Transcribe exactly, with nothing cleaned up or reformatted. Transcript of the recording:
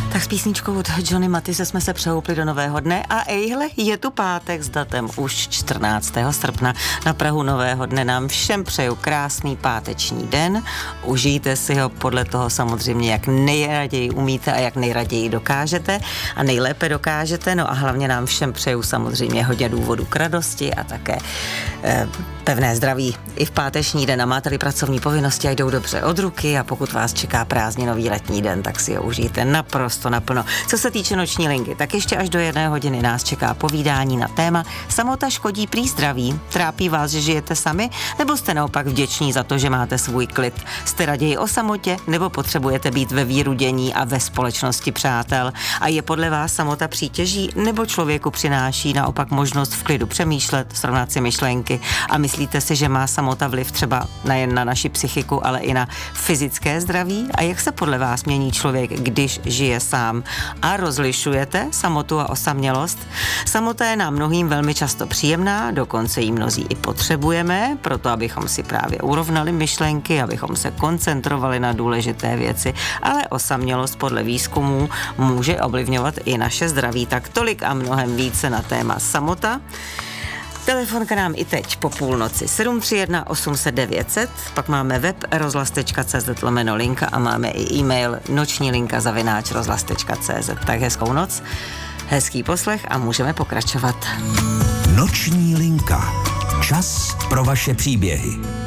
Tak s písničkou od Johnny Mathise jsme se přehoupli do nového dne a ejhle, je tu pátek s datem už čtrnáctého srpna. Na prahu nového dne nám všem přeju krásný páteční den. Užijte si ho podle toho samozřejmě, jak nejraději umíte a jak nejraději dokážete a nejlépe dokážete. No a hlavně nám všem přeju samozřejmě hodně důvodů k radosti a také eh, pevné zdraví i v páteční den. A máte-li pracovní povinnosti a jdou dobře od ruky a pokud vás čeká prázdninový letní den, tak si ho užijte naprosto naplno. Co se týče noční linky, tak ještě až do jedné hodiny nás čeká povídání na téma samota škodí prý zdraví. Trápí vás, že žijete sami, nebo jste naopak vděční za to, že máte svůj klid? Jste raději o samotě, nebo potřebujete být ve výrudění a ve společnosti přátel? A je podle vás samota přítěží, nebo člověku přináší naopak možnost v klidu přemýšlet, srovnat si myšlenky a myslíte si, že má samota vliv třeba nejen na naši psychiku, ale i na fyzické zdraví? A jak se podle vás mění člověk, když žije sám? A rozlišujete samotu a osamělost? Samota je nám mnohým velmi často příjemná, dokonce ji mnozí i potřebujeme, proto abychom si právě urovnali myšlenky, abychom se koncentrovali na důležité věci, ale osamělost podle výzkumů může ovlivňovat i naše zdraví. Tak tolik a mnohem více na téma samota. Telefonka nám i teď po půlnoci sedm tři jedna osm set devět set, pak máme web rozhlas tečka cé zet lomeno linka a máme i e-mail noční linka zavináč rozhlas tečka cé zet. Tak hezkou noc, hezký poslech a můžeme pokračovat. Noční linka. Čas pro vaše příběhy.